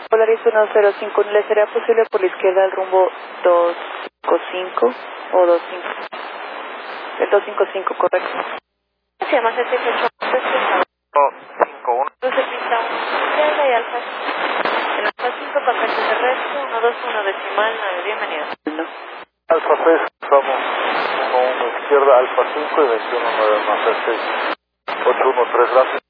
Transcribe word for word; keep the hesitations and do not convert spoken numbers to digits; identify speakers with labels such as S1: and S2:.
S1: Polaris uno cero cinco, ¿le sería posible por la izquierda el rumbo doscientos cincuenta y cinco o veinticinco? El doscientos cincuenta y cinco, correcto. Se llama setenta y ocho.
S2: cincuenta y uno.
S1: Entonces pinta uno izquierda y alfa. En alfa cinco, papel terrestre, uno dos uno decimal nueve. Bienvenido. No.
S2: Alfa seis, estamos uno uno izquierda, alfa cinco y veintiuno nueve más seis. ocho uno tres, gracias.